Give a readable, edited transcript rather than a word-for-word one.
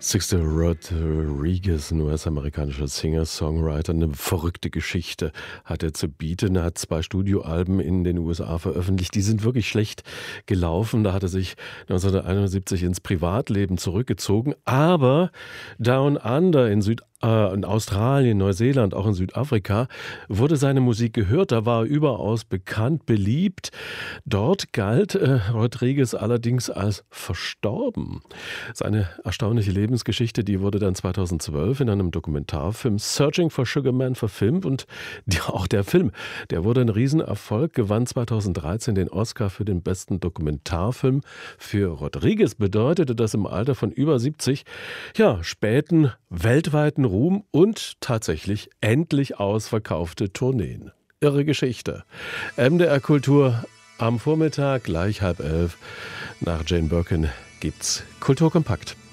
Sixto Rodriguez, ein US-amerikanischer Singer-Songwriter, eine verrückte Geschichte hat er zu bieten. Er hat 2 Studioalben in den USA veröffentlicht. Die sind wirklich schlecht gelaufen. Da hat er sich 1971 ins Privatleben zurückgezogen. Aber Down Under in Australien, Neuseeland, auch in Südafrika, wurde seine Musik gehört. Da war er überaus bekannt, beliebt. Dort galt Rodriguez allerdings als verstorben. Seine erstaunliche Lebensgeschichte, die wurde dann 2012 in einem Dokumentarfilm Searching for Sugar Man verfilmt. Und auch der Film, der wurde ein Riesenerfolg, gewann 2013 den Oscar für den besten Dokumentarfilm. Für Rodriguez bedeutete das im Alter von über 70, späten weltweiten Ruhm und tatsächlich endlich ausverkaufte Tourneen. Irre Geschichte. MDR Kultur am Vormittag, gleich 10:30. Nach Jane Birkin gibt's Kulturkompakt.